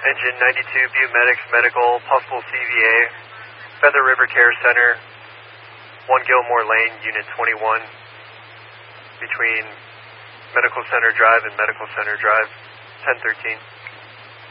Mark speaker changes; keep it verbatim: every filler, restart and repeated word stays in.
Speaker 1: Engine ninety-two, Butte Medics Medical, possible C V A, Feather River Care Center, one Gilmore Lane, Unit twenty-one, between Medical Center Drive and Medical Center Drive, ten thirteen.